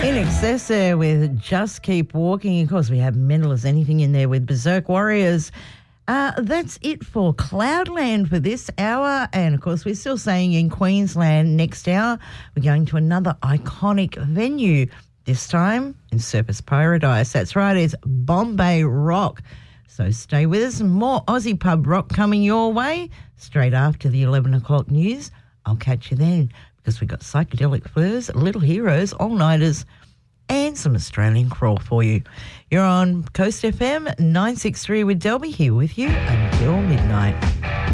In excess there with Just Keep Walking. Of course, we have Mental as Anything in there with Berserk Warriors. That's it for Cloudland for this hour. And, of course, we're still saying in Queensland next hour, we're going to another iconic venue, this time in Surfers Paradise. That's right, it's Bombay Rock. So stay with us. More Aussie pub rock coming your way straight after the 11 o'clock news. I'll catch you then because we've got Psychedelic Furs, Little Heroes, All-Nighters and some Australian crawl for you. You're on Coast FM 963 with Delby here with you until midnight.